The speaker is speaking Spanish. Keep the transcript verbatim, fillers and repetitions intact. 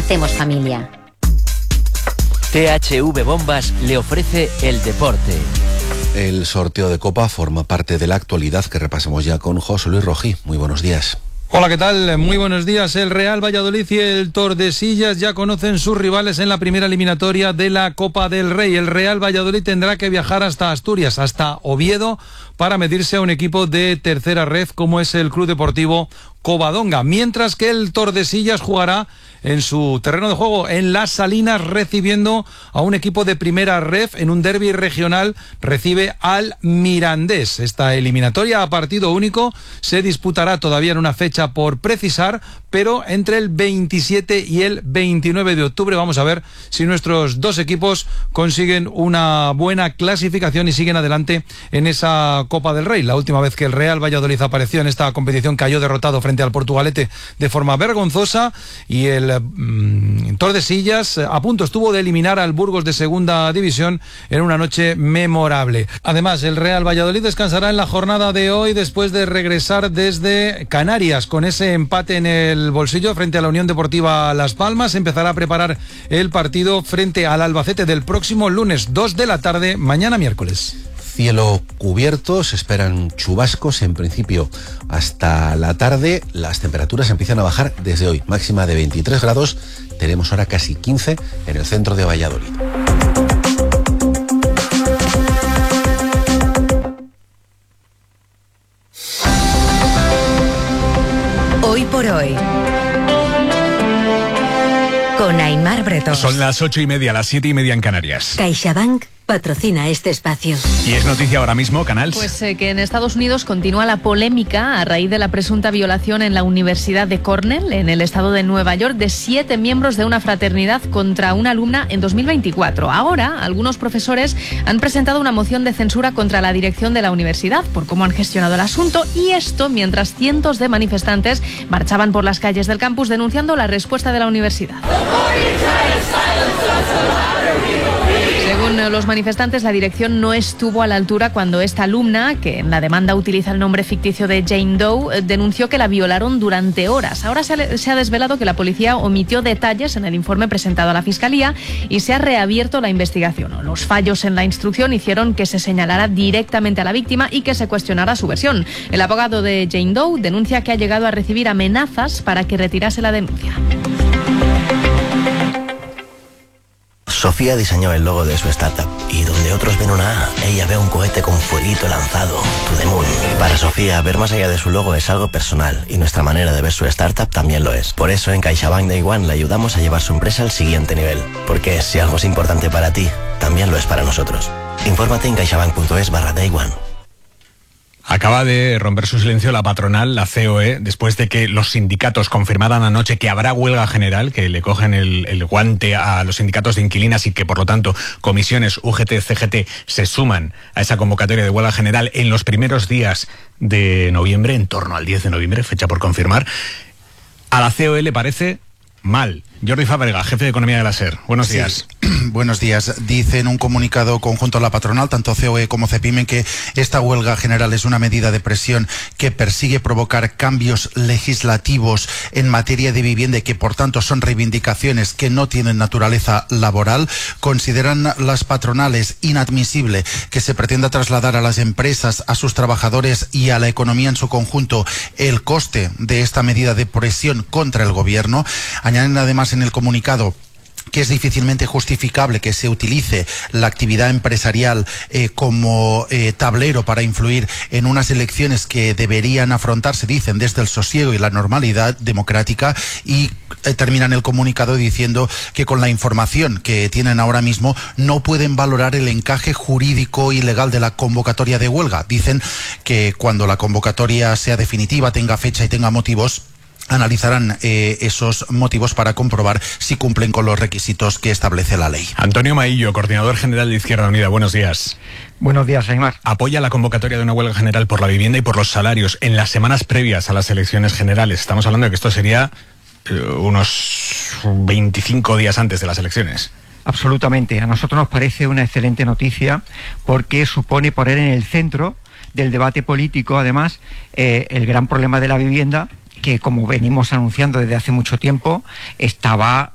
hacemos familia. T H V Bombas le ofrece el deporte. El sorteo de Copa forma parte de la actualidad que repasamos ya con José Luis Rojí. Muy buenos días. Hola, ¿qué tal? Muy buenos días. El Real Valladolid y el Tordesillas ya conocen sus rivales en la primera eliminatoria de la Copa del Rey. El Real Valladolid tendrá que viajar hasta Asturias, hasta Oviedo, para medirse a un equipo de tercera red como es el Club Deportivo Covadonga, mientras que el Tordesillas jugará en su terreno de juego, en Las Salinas, recibiendo a un equipo de primera ref en un derbi regional. Recibe al Mirandés. Esta eliminatoria a partido único se disputará todavía en una fecha por precisar, pero entre el veintisiete y el veintinueve de octubre. Vamos a ver si nuestros dos equipos consiguen una buena clasificación y siguen adelante en esa Copa del Rey. La última vez que el Real Valladolid apareció en esta competición cayó derrotado frente al Portugalete de forma vergonzosa, y el mmm, Tordesillas a punto estuvo de eliminar al Burgos de segunda división en una noche memorable. Además, el Real Valladolid descansará en la jornada de hoy después de regresar desde Canarias con ese empate en el bolsillo frente a la Unión Deportiva Las Palmas. Empezará a preparar el partido frente al Albacete del próximo lunes, dos de la tarde, mañana miércoles. Cielo cubierto, se esperan chubascos en principio hasta la tarde. Las temperaturas empiezan a bajar desde hoy, máxima de veintitrés grados, tenemos ahora casi quince en el centro de Valladolid. Hoy por hoy, con Aimar Bretón. Son las ocho y media, las siete y media en Canarias. CaixaBank patrocina este espacio. Y es noticia ahora mismo, Canals. Pues eh, que en Estados Unidos continúa la polémica a raíz de la presunta violación en la Universidad de Cornell, en el estado de Nueva York, de siete miembros de una fraternidad contra una alumna en dos mil veinticuatro. Ahora, algunos profesores han presentado una moción de censura contra la dirección de la universidad por cómo han gestionado el asunto, y esto mientras cientos de manifestantes marchaban por las calles del campus denunciando la respuesta de la universidad. Según los manifestantes, la dirección no estuvo a la altura cuando esta alumna, que en la demanda utiliza el nombre ficticio de Jane Doe, denunció que la violaron durante horas. Ahora se ha, se ha desvelado que la policía omitió detalles en el informe presentado a la Fiscalía y se ha reabierto la investigación. Los fallos en la instrucción hicieron que se señalara directamente a la víctima y que se cuestionara su versión. El abogado de Jane Doe denuncia que ha llegado a recibir amenazas para que retirase la denuncia. Sofía diseñó el logo de su startup y donde otros ven una A, ella ve un cohete con fueguito lanzado, to the moon. Para Sofía, ver más allá de su logo es algo personal y nuestra manera de ver su startup también lo es. Por eso en CaixaBank Day One le ayudamos a llevar su empresa al siguiente nivel. Porque si algo es importante para ti, también lo es para nosotros. Infórmate en caixabank.es barra Day One. Acaba de romper su silencio la patronal, la C O E, después de que los sindicatos confirmaran anoche que habrá huelga general, que le cogen el, el guante a los sindicatos de inquilinas y que, por lo tanto, comisiones U G T, C G T se suman a esa convocatoria de huelga general en los primeros días de noviembre, en torno al diez de noviembre, fecha por confirmar. A la C O E le parece mal. Jordi Fábrega, jefe de Economía de la SER. Buenos días. Sí. Buenos días. Dice en un comunicado conjunto a la patronal, tanto C O E como CEPIME, que esta huelga general es una medida de presión que persigue provocar cambios legislativos en materia de vivienda y que, por tanto, son reivindicaciones que no tienen naturaleza laboral. Consideran las patronales inadmisible que se pretenda trasladar a las empresas, a sus trabajadores y a la economía en su conjunto el coste de esta medida de presión contra el gobierno. Añaden además en el comunicado que es difícilmente justificable que se utilice la actividad empresarial eh, como eh, tablero para influir en unas elecciones que deberían afrontarse, dicen, desde el sosiego y la normalidad democrática, y eh, terminan el comunicado diciendo que con la información que tienen ahora mismo no pueden valorar el encaje jurídico y legal de la convocatoria de huelga. Dicen que cuando la convocatoria sea definitiva, tenga fecha y tenga motivos, analizarán eh, esos motivos para comprobar si cumplen con los requisitos que establece la ley. Antonio Maillo, coordinador general de Izquierda Unida. Buenos días. Buenos días, Aimar. Apoya la convocatoria de una huelga general por la vivienda y por los salarios en las semanas previas a las elecciones generales. Estamos hablando de que esto sería eh, unos veinticinco días antes de las elecciones. Absolutamente. A nosotros nos parece una excelente noticia porque supone poner en el centro del debate político, además, eh, el gran problema de la vivienda, que, como venimos anunciando desde hace mucho tiempo, estaba